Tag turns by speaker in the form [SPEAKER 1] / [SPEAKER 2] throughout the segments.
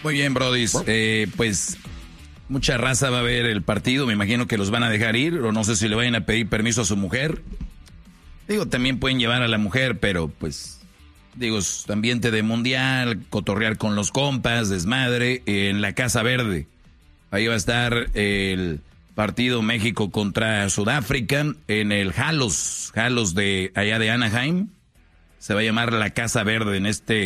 [SPEAKER 1] Muy bien, brodis. Pues mucha raza va a ver el partido. Me imagino que los van a dejar ir, o no sé si le vayan a pedir permiso a su mujer. Digo, también pueden llevar a la mujer, pero pues, digo, es ambiente de mundial, cotorrear con los compas, desmadre, en la Casa Verde. Ahí va a estar el partido México contra Sudáfrica en el Halos de allá de Anaheim. Se va a llamar la Casa Verde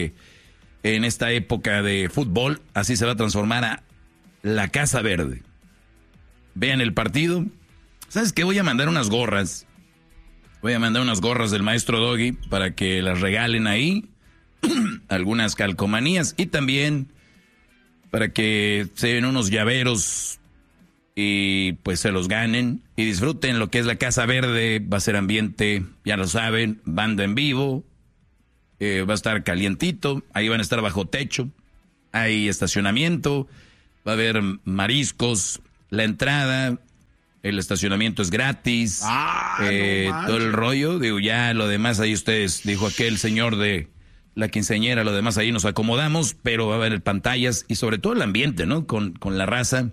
[SPEAKER 1] en esta época de fútbol. Así se va a transformar a la Casa Verde. Vean el partido. ¿Sabes qué? Voy a mandar unas gorras. Voy a mandar unas gorras del maestro Doggy para que las regalen ahí. Algunas calcomanías y también para que se den unos llaveros y pues se los ganen y disfruten lo que es la Casa Verde. Va a ser ambiente, ya lo saben, banda en vivo, va a estar calientito, ahí van a estar bajo techo, hay estacionamiento, va a haber mariscos, la entrada, el estacionamiento es gratis, todo el rollo, digo, ya lo demás ahí ustedes, dijo aquel señor de la quinceañera, lo demás ahí nos acomodamos, pero va a haber pantallas y sobre todo el ambiente, ¿no? Con la raza.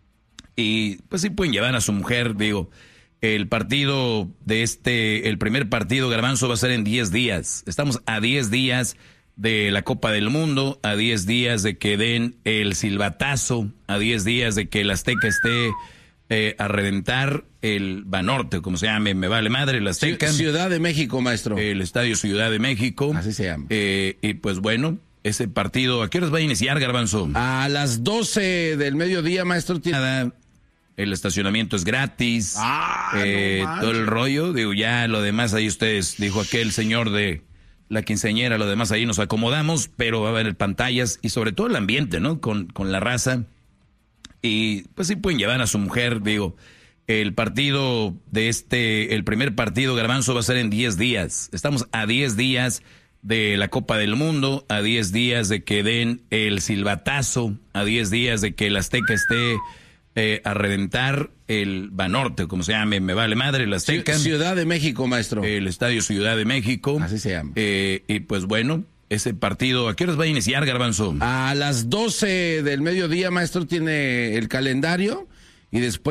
[SPEAKER 1] Y pues sí pueden llevar a su mujer, digo, el partido el primer partido, Garbanzo, va a ser en 10 días. Estamos a 10 días de la Copa del Mundo, a 10 días de que den el silbatazo, a 10 días de que el Azteca esté a reventar el Banorte, como se llame, me vale madre, el Azteca.
[SPEAKER 2] Ciudad de México, maestro.
[SPEAKER 1] El Estadio Ciudad de México.
[SPEAKER 2] Así se llama.
[SPEAKER 1] Y pues bueno, ese partido, ¿a qué horas va a iniciar, Garbanzo?
[SPEAKER 2] A las 12 del mediodía, maestro.
[SPEAKER 1] El estacionamiento es gratis, todo el rollo, digo, ya lo demás ahí ustedes, dijo aquel señor de la quinceañera, lo demás ahí nos acomodamos, pero va a haber pantallas y sobre todo el ambiente, ¿no? Con la raza. Y pues sí pueden llevar a su mujer, digo, el partido el primer partido, Garbanzo, va a ser en 10 días. Estamos a 10 días de la Copa del Mundo, a 10 días de que den el silbatazo, a 10 días de que el Azteca esté a reventar el Banorte, como se llame, me vale madre, el Azteca.
[SPEAKER 2] Ciudad de México, maestro.
[SPEAKER 1] El Estadio Ciudad de México.
[SPEAKER 2] Así se llama.
[SPEAKER 1] Y pues bueno, ese partido, ¿a qué horas va a iniciar, Garbanzo?
[SPEAKER 2] A las 12 del mediodía, maestro, tiene el calendario y después